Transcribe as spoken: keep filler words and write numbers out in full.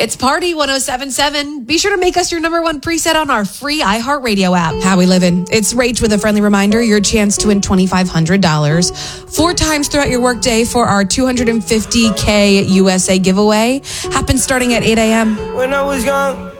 It's Party one oh seven point seven. Be sure to make us your number one preset on our free iHeartRadio app. How we living? It's Rach with a friendly reminder, your chance to win twenty-five hundred dollars four times throughout your workday for our two hundred fifty K U S A giveaway. Happens starting at eight a.m. When I was young,